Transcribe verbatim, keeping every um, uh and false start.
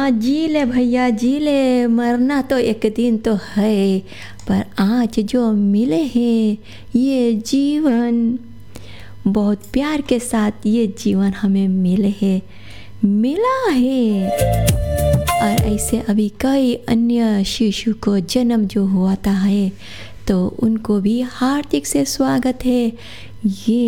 हाँ जी ले भैया जी ले, मरना तो एक दिन तो है, पर आज जो मिले हैं ये जीवन, बहुत प्यार के साथ ये जीवन हमें मिले है मिला है। और ऐसे अभी कई अन्य शिशु को जन्म जो हुआ था है, तो उनको भी हार्दिक से स्वागत है। ये